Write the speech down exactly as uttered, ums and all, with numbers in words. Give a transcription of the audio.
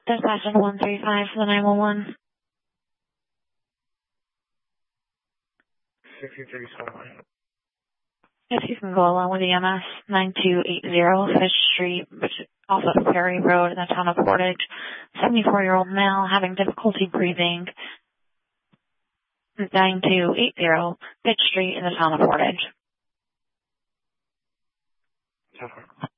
Dispatch in one three five for the nine one one. sixty-three twenty-one. If you can go along with E M S nine two eight zero Fish Street, which is off of Perry Road in the town of Portage. seventy-four-year-old male having difficulty breathing. nine two eight zero Fish Street in the town of Portage. Okay.